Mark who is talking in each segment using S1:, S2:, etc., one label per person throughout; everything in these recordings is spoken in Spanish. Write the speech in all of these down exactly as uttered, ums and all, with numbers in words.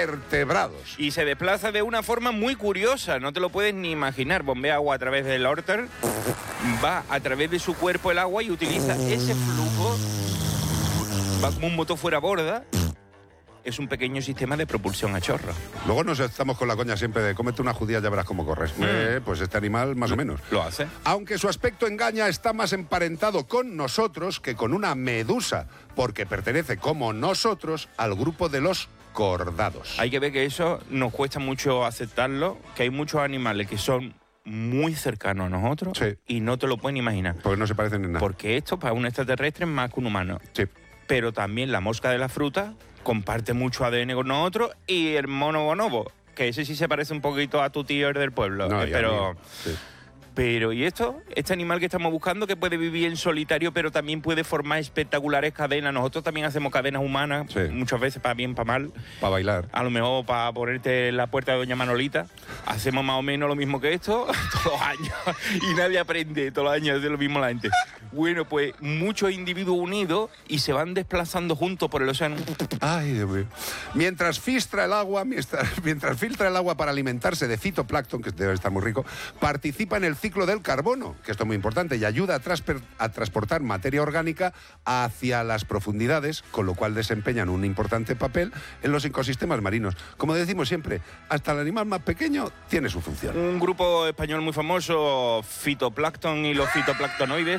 S1: vertebrados.
S2: Y se desplaza de una forma muy curiosa, no te lo puedes ni imaginar. Bombea agua a través del aorter, va a través de su cuerpo el agua y utiliza ese flujo, va como un motor fuera borda. Es un pequeño sistema de propulsión a chorro.
S1: Luego nos estamos con la coña siempre de cómete una judía, ya verás cómo corres. Mm. Eh, pues este animal más o menos.
S2: Lo hace.
S1: Aunque su aspecto engaña, está más emparentado con nosotros que con una medusa, porque pertenece como nosotros al grupo de los cordados.
S2: Hay que ver que eso nos cuesta mucho aceptarlo, que hay muchos animales que son muy cercanos a nosotros, sí, y no te lo pueden imaginar.
S1: Porque no se parecen en nada.
S2: Porque esto para un extraterrestre es más que un humano.
S1: Sí.
S2: Pero también la mosca de la fruta comparte mucho A D N con nosotros, y el mono bonobo, que ese sí se parece un poquito a tu tío del pueblo.
S1: No,
S2: eh, pero,
S1: sí.
S2: pero, ¿y esto? Este animal que estamos buscando, que puede vivir en solitario, pero también puede formar espectaculares cadenas. Nosotros también hacemos cadenas humanas, sí, muchas veces para bien, para mal.
S1: Para bailar.
S2: A lo mejor para ponerte en la puerta de Doña Manolita. Hacemos más o menos lo mismo que esto todos los años. Y nadie aprende, todos los años hace lo mismo la gente. Bueno, pues muchos individuos unidos y se van desplazando juntos por el océano.
S1: Ay, Dios mío. Mientras filtra el agua, mientras, mientras filtra el agua para alimentarse de fitoplancton, que debe estar muy rico, participa en el ciclo del carbono, que esto es muy importante, y ayuda a, transper, a transportar materia orgánica hacia las profundidades, con lo cual desempeñan un importante papel en los ecosistemas marinos. Como decimos siempre, hasta el animal más pequeño tiene su función.
S2: Un grupo español muy famoso, Fitoplancton y los fitoplanctonoides.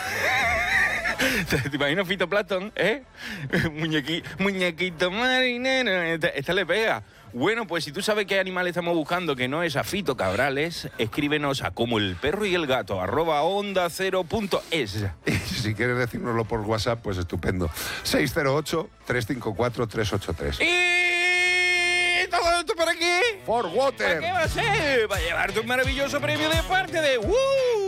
S2: ¿Te imaginas fitoplancton, eh? Muñequi, muñequito marinero. Esta, esta le pega. Bueno, pues si tú sabes qué animal estamos buscando, que no es a Fito Cabrales, escríbenos a como el perro y el gato, arroba onda cero punto es.
S1: Y si quieres decírnoslo por WhatsApp, pues estupendo. seis cero ocho, tres cinco cuatro, tres ocho tres.
S2: ¿Y todo esto para qué?
S1: For Water.
S2: ¿Para qué va a ser? Va a llevarte un maravilloso premio de parte de... ¡Uh!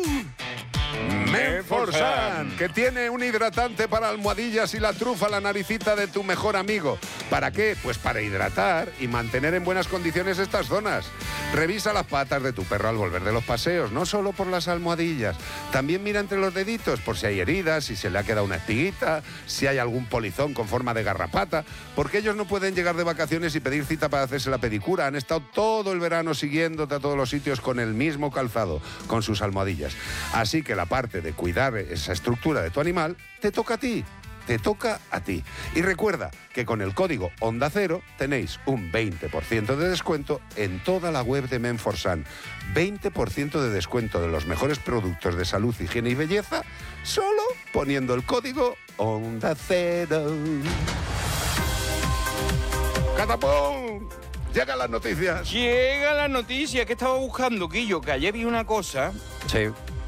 S1: Menforsan, que tiene un hidratante para almohadillas y la trufa, la naricita de tu mejor amigo. ¿Para qué? Pues para hidratar y mantener en buenas condiciones estas zonas. Revisa las patas de tu perro al volver de los paseos, no solo por las almohadillas. También mira entre los deditos por si hay heridas, si se le ha quedado una espiguita, si hay algún polizón con forma de garrapata, porque ellos no pueden llegar de vacaciones y pedir cita para hacerse la pedicura. Han estado todo el verano siguiéndote a todos los sitios con el mismo calzado, con sus almohadillas. Así que la parte de cuidar esa estructura de tu animal te toca a ti. Te toca a ti. Y recuerda que con el código Onda Cero tenéis un veinte por ciento de descuento en toda la web de Menforsan. veinte por ciento de descuento de los mejores productos de salud, higiene y belleza, solo poniendo el código Onda Cero. ¡Catapum! Llegan las noticias.
S2: Llega la noticia que estaba buscando, Quillo, que ayer vi una cosa.
S1: Sí.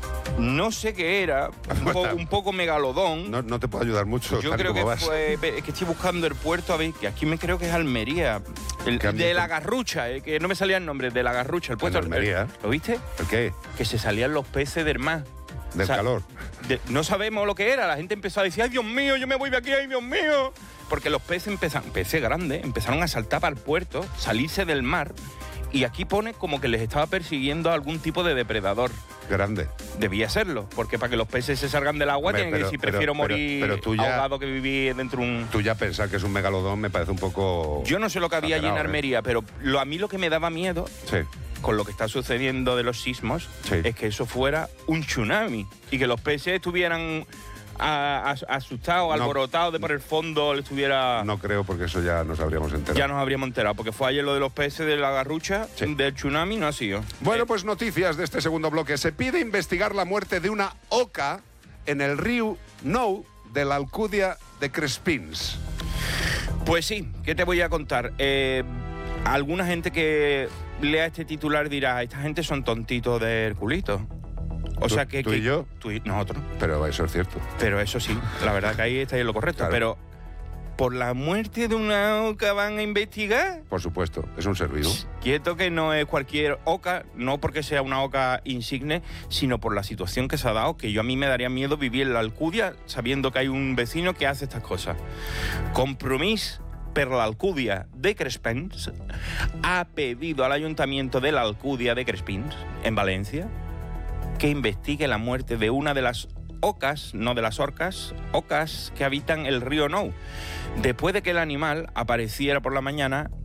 S2: No sé qué era, un, po, un poco megalodón.
S1: No, no te puedo ayudar mucho.
S2: Yo creo que
S1: vas.
S2: fue. Es que estoy buscando el puerto, a ver, que aquí me creo que es Almería. El, de la Garrucha, eh, que no me salía el nombre, de la Garrucha, el puerto.
S1: En Almería.
S2: ¿Lo viste?
S1: ¿El qué?
S2: Que se salían los peces del mar.
S1: Del o sea, calor.
S2: De, no sabemos lo que era. La gente empezó a decir, ay, Dios mío, yo me voy de aquí, ay, Dios mío. Porque los peces empezaron, peces grandes, empezaron a saltar para el puerto, salirse del mar. Y aquí pone como que les estaba persiguiendo algún tipo de depredador.
S1: Grande.
S2: Debía serlo, porque para que los peces se salgan del agua tienen que decir, prefiero
S1: pero,
S2: morir
S1: pero, pero ya,
S2: ahogado que vivir dentro de un...
S1: Tú ya pensar que es un megalodón me parece un poco...
S2: Yo no sé lo que había allí en Armería, ¿eh? Pero lo, a mí lo que me daba miedo,
S1: sí,
S2: con lo que está sucediendo de los sismos,
S1: sí,
S2: es que eso fuera un tsunami y que los peces estuvieran... A, a, asustado, alborotado, no, de por el fondo le estuviera...
S1: No creo, porque eso ya nos habríamos enterado.
S2: Ya nos habríamos enterado, porque fue ayer lo de los peces de la Garrucha, sí, del tsunami, no ha sido.
S1: Bueno,
S2: eh.
S1: pues noticias de este segundo bloque. Se pide investigar la muerte de una oca en el río Nou de la Alcudia de Crespins.
S2: Pues sí, ¿qué te voy a contar? Eh, alguna gente que lea este titular dirá, esta gente son tontitos de Herculito. O
S1: ¿Tú,
S2: sea que...
S1: ¿Tú
S2: que,
S1: y yo?
S2: Tú y nosotros.
S1: Pero eso es cierto.
S2: Pero eso sí, la verdad que ahí está en lo correcto.
S1: Claro.
S2: Pero, ¿por la muerte de una oca van a investigar?
S1: Por supuesto, es un ser vivo.
S2: Quieto que no es cualquier oca, no porque sea una oca insigne, sino por la situación que se ha dado, que yo a mí me daría miedo vivir en la Alcudia sabiendo que hay un vecino que hace estas cosas. Compromís per la Alcudia de Crespins ha pedido al Ayuntamiento de la Alcudia de Crespins, en Valencia, que investigue la muerte de una de las ocas, no de las orcas, ocas que habitan el río Nou, después de que el animal apareciera por la mañana